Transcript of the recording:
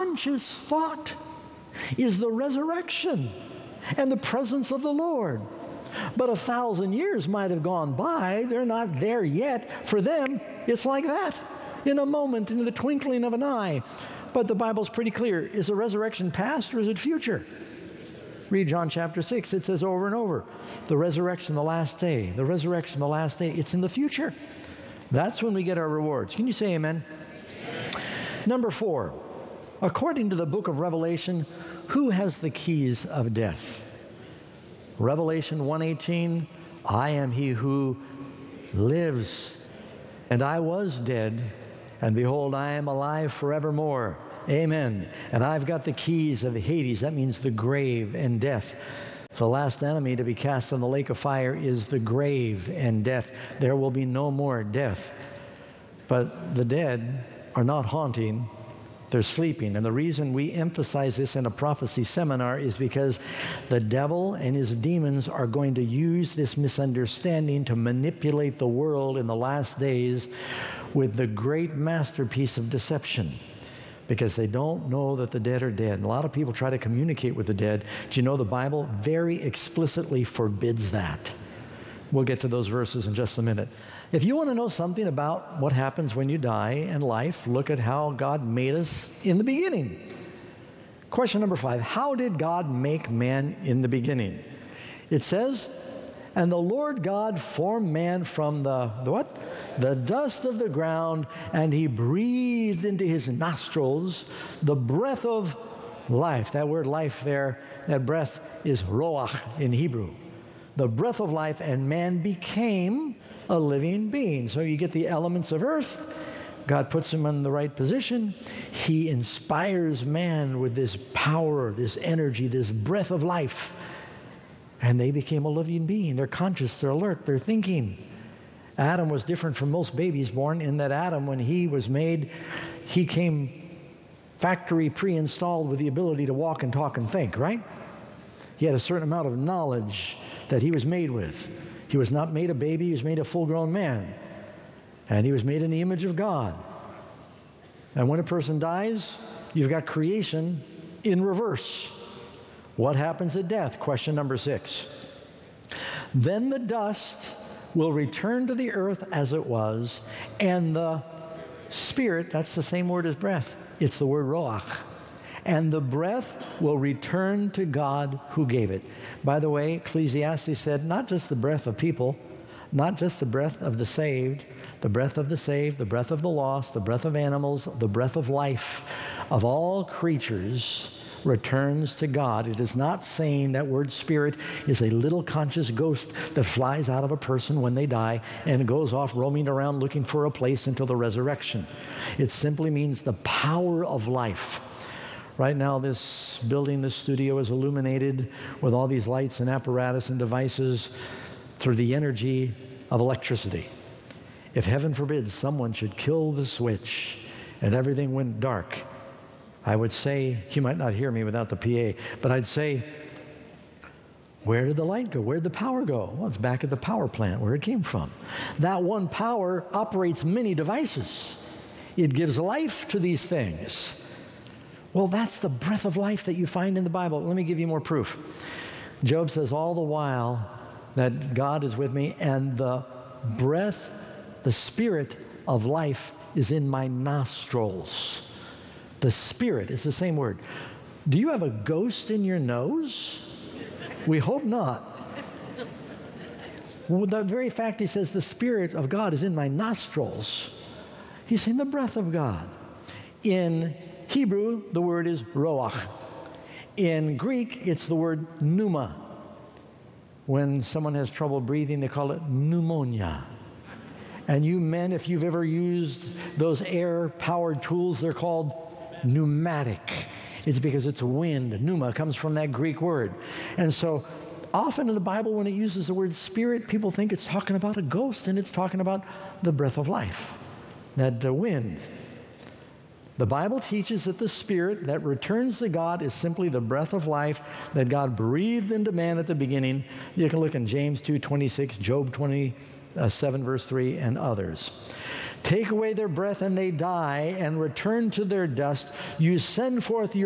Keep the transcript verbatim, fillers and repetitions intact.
conscious thought is the resurrection and the presence of the Lord. But a thousand years might have gone by. They're not there yet. For them, it's like that. In a moment, in the twinkling of an eye. But the Bible's pretty clear. Is the resurrection past or is it future? Read John chapter six. It says over and over, the resurrection, the last day. The resurrection, the last day. It's in the future. That's when we get our rewards. Can you say amen? Amen. Number four, according to the book of Revelation, who has the keys of death? Revelation one eighteen, I am he who lives, and I was dead, and behold, I am alive forevermore. Amen. And I've got the keys of Hades. That means the grave and death. The last enemy to be cast in the lake of fire is the grave and death. There will be no more death. But the dead are not haunting. They're sleeping. And the reason we emphasize this in a prophecy seminar is because the devil and his demons are going to use this misunderstanding to manipulate the world in the last days with the great masterpiece of deception. Because they don't know that the dead are dead. And a lot of people try to communicate with the dead. Do you know the Bible very explicitly forbids that? We'll get to those verses in just a minute. If you want to know something about what happens when you die and life, look at how God made us in the beginning. Question number five, how did God make man in the beginning? It says, and the Lord God formed man from the, the what? The dust of the ground, and he breathed into his nostrils the breath of life. That word life there, that breath is roach in Hebrew. The breath of life, and man became a living being. So you get the elements of earth. God puts him in the right position. He inspires man with this power, this energy, this breath of life. And they became a living being. They're conscious, they're alert, they're thinking. Adam was different from most babies born in that Adam, when he was made, he came factory pre-installed with the ability to walk and talk and think, right? He had a certain amount of knowledge that he was made with. He was not made a baby, he was made a full-grown man. And he was made in the image of God. And when a person dies, you've got creation in reverse. What happens at death? Question number six. Then the dust will return to the earth as it was, and the spirit, that's the same word as breath, it's the word roach, and the breath will return to God who gave it. By the way, Ecclesiastes said not just the breath of people, not just the breath of the saved, the breath of the saved, the breath of the lost, the breath of animals, the breath of life, of all creatures returns to God. It is not saying that word spirit is a little conscious ghost that flies out of a person when they die and goes off roaming around looking for a place until the resurrection. It simply means the power of life. Right now, this building, this studio is illuminated with all these lights and apparatus and devices through the energy of electricity. If heaven forbid someone should kill the switch and everything went dark, I would say, you might not hear me without the P A, but I'd say, where did the light go? Where did the power go? Well, it's back at the power plant where it came from. That one power operates many devices. It gives life to these things. Well, that's the breath of life that you find in the Bible. Let me give you more proof. Job says, all the while that God is with me, and the breath, the spirit of life is in my nostrils. The spirit, it's the same word. Do you have a ghost in your nose? We hope not. Well, the very fact he says the spirit of God is in my nostrils, he's saying the breath of God. In Hebrew, the word is roach. In Greek, it's the word pneuma. When someone has trouble breathing, they call it pneumonia. And you men, if you've ever used those air-powered tools, they're called pneumatic. It's because it's wind. Pneuma comes from that Greek word. And so often in the Bible, when it uses the word spirit, people think it's talking about a ghost, and it's talking about the breath of life, that uh, wind. The Bible teaches that the spirit that returns to God is simply the breath of life that God breathed into man at the beginning. You can look in James two twenty-six, Job twenty-seven, verse three, and others. Take away their breath and they die and return to their dust. You send forth your